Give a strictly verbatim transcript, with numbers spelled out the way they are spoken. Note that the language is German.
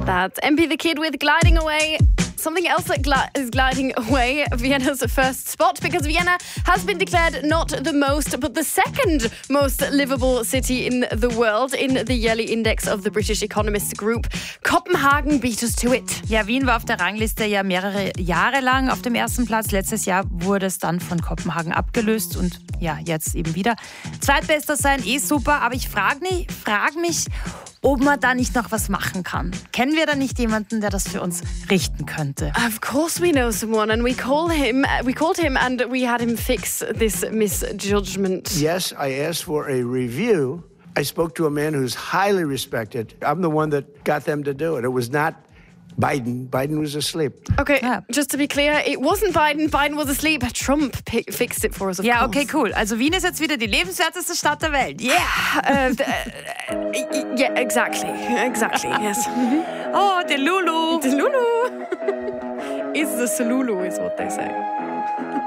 That's M P the Kid with Gliding Away. Something else that gli- is gliding away, Vienna's first spot, because Vienna has been declared not the most, but the second most livable city in the world in the yearly index of the British Economist Group. Copenhagen beat us to it. Ja, Wien war auf der Rangliste ja mehrere Jahre lang auf dem ersten Platz. Letztes Jahr wurde es dann von Kopenhagen abgelöst und ja, jetzt eben wieder. Zweitbester sein, eh super, aber ich frage mich, frag mich, ob man da nicht noch was machen kann. Kennen wir da nicht jemanden, der das für uns richten könnte? Of course we know someone, and we call him. We called him, and we had him fix this misjudgment. Yes, I asked for a review. I spoke to a man who's highly respected. I'm the one that got them to do it. It was not Biden. Biden was asleep. Okay, Ja. just to be clear, it wasn't Biden. Biden was asleep. Trump pi- fixed it for us, of Ja, course. okay, cool. Also Wien ist jetzt wieder die lebenswerteste Stadt der Welt. Yeah! Uh, th- uh, yeah, exactly. Exactly, yes. Oh, der Lulu. The Lulu is the Salulu, is what they say.